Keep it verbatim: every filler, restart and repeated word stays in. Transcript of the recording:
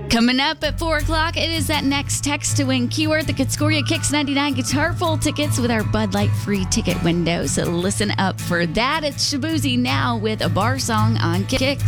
Coming up at four o'clock, it is that next text to win keyword that could score you Kicks ninety-nine Guitar Full tickets with our Bud Light free ticket window. So listen up for that. It's Shaboozey now with a bar song on Kicks.